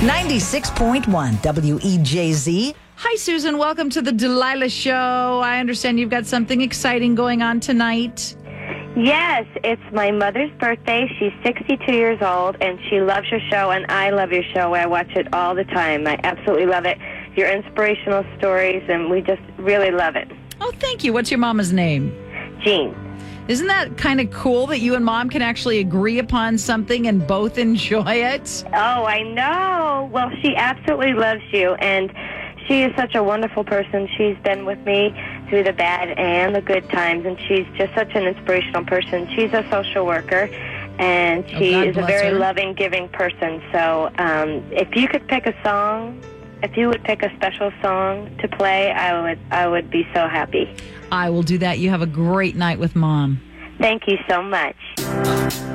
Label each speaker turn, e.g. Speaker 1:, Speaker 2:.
Speaker 1: 96.1 WEJZ.
Speaker 2: Hi, Susan. Welcome to the Delilah Show. I understand you've got something exciting going on tonight.
Speaker 3: Yes, it's my mother's birthday. She's 62 years old, and she loves your show, and I love your show. I watch it all the time. I absolutely love it. Your inspirational stories, and we just really love it.
Speaker 2: Oh, thank you. What's your mama's name?
Speaker 3: Jean.
Speaker 2: Isn't that kind of cool that you and Mom can actually agree upon something and both enjoy it?
Speaker 3: Oh, I know. Well, she absolutely loves you, and she is such a wonderful person. She's been with me through the bad and the good times, and she's just such an inspirational person. She's a social worker, and she is a very loving, giving person. So if you could pick a song, if you would pick a special song to play, I would be so happy.
Speaker 2: I will do that. You have a great night with Mom.
Speaker 3: Thank you so much.